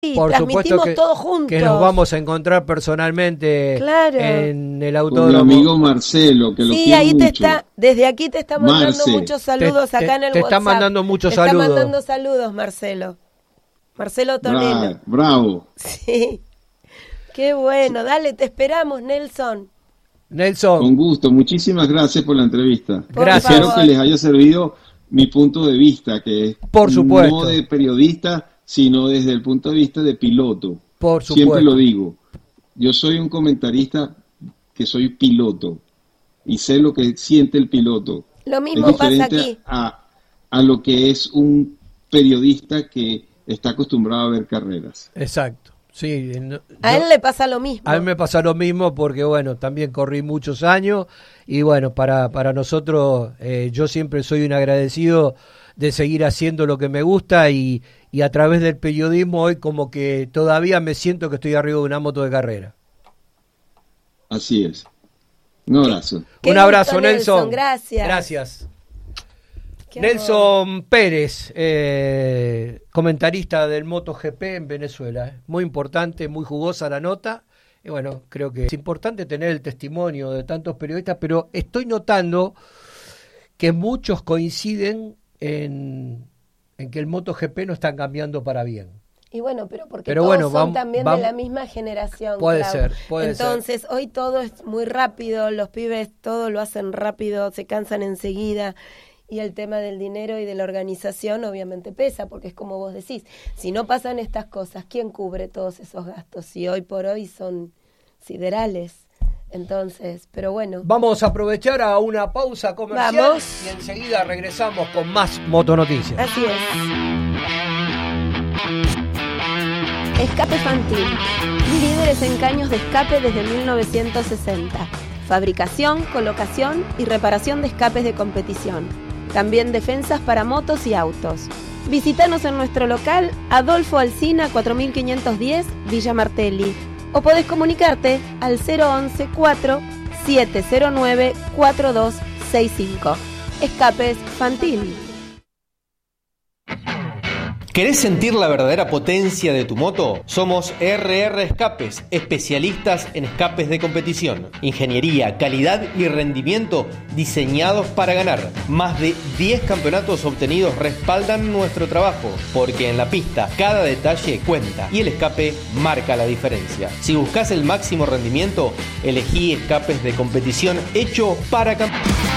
y Por transmitimos supuesto todos juntos. que nos vamos a encontrar personalmente en el Con mi autódromo. amigo Marcelo, que lo Sí, quiero ahí mucho. desde aquí te está mandando Marce. muchos saludos acá en el Te WhatsApp. está mandando muchos te saludos. Está mandando saludos, Marcelo. Marcelo Tonelo. Bravo. Sí. Qué bueno, dale, te esperamos, Nelson. Con gusto, muchísimas gracias por la entrevista. Gracias. Espero que les haya servido mi punto de vista, que es por supuesto, no de periodista, sino desde el punto de vista de piloto. Por supuesto. Siempre lo digo. Yo soy un comentarista que soy piloto y sé lo que siente el piloto. Lo mismo pasa aquí. A lo que es un periodista que está acostumbrado a ver carreras. Exacto. Sí, a él le pasa lo mismo. A él me pasa lo mismo porque, bueno, también corrí muchos años y, bueno, para nosotros, yo siempre soy un agradecido de seguir haciendo lo que me gusta y a través del periodismo hoy como que todavía me siento que estoy arriba de una moto de carrera. Así es. Un abrazo. Un abrazo, Nelson. Gracias. Gracias. Nelson Pérez, comentarista del MotoGP en Venezuela. Muy importante, muy jugosa la nota. Y bueno, creo que es importante tener el testimonio de tantos periodistas, pero estoy notando que muchos coinciden en que el MotoGP no está cambiando para bien. Y bueno, porque todos son también de la misma generación. Puede ser. Entonces, hoy todo es muy rápido, los pibes todo lo hacen rápido, se cansan enseguida. Y el tema del dinero y de la organización obviamente pesa, porque es como vos decís, si no pasan estas cosas, ¿quién cubre todos esos gastos? Y hoy por hoy son siderales. Entonces, pero bueno. Vamos a aprovechar a una pausa comercial. Vamos. Y enseguida regresamos con más Motonoticias. Así es. Escape Fantil. Líderes en caños de escape desde 1960. Fabricación, colocación y reparación de escapes de competición. También defensas para motos y autos. Visítanos en nuestro local Adolfo Alsina 4510 Villa Martelli o podés comunicarte al 011-4709-4265. Escapes Fantil. ¿Querés sentir la verdadera potencia de tu moto? Somos RR Escapes, especialistas en escapes de competición. Ingeniería, calidad y rendimiento diseñados para ganar. Más de 10 campeonatos obtenidos respaldan nuestro trabajo, porque en la pista cada detalle cuenta y el escape marca la diferencia. Si buscas el máximo rendimiento, elegí escapes de competición hecho para campeones.